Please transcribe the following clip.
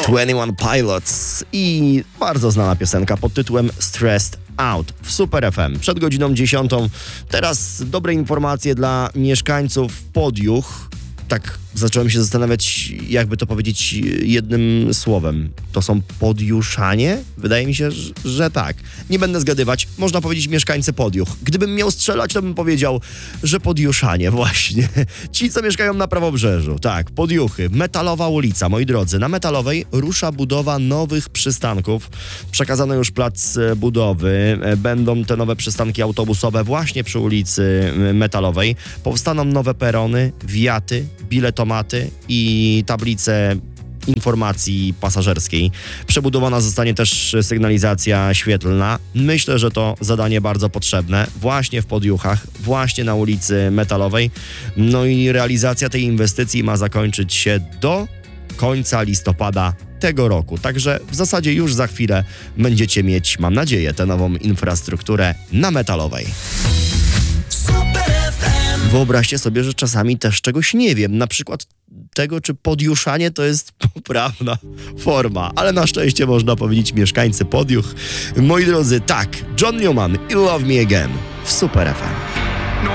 21 Pilots i bardzo znana piosenka pod tytułem Stressed Out w Super FM. Przed godziną 10. Teraz dobre informacje dla mieszkańców Podjuch. Tak zacząłem się zastanawiać, jakby to powiedzieć jednym słowem. To są Podjuszanie? Wydaje mi się, że tak. Nie będę zgadywać. Można powiedzieć mieszkańcy Podjuch. Gdybym miał strzelać, to bym powiedział, że Podjuszanie właśnie. Ci, co mieszkają na Prawobrzeżu. Tak, Podjuchy. Metalowa ulica, moi drodzy. Na Metalowej rusza budowa nowych przystanków. Przekazano już plac budowy. Będą te nowe przystanki autobusowe właśnie przy ulicy Metalowej. Powstaną nowe perony, wiaty, biletomaty i tablice informacji pasażerskiej. Przebudowana zostanie też sygnalizacja świetlna. Myślę, że to zadanie bardzo potrzebne właśnie w Podjuchach, właśnie na ulicy Metalowej. No i realizacja tej inwestycji ma zakończyć się do końca listopada tego roku. Także w zasadzie już za chwilę będziecie mieć, mam nadzieję, tę nową infrastrukturę na Metalowej. Wyobraźcie sobie, że czasami też czegoś nie wiem. Na przykład tego, czy podjuszanie to jest poprawna forma. Ale na szczęście można powiedzieć mieszkańcy Podjuch. Moi drodzy, tak, John Newman i Love Me Again w Super FM.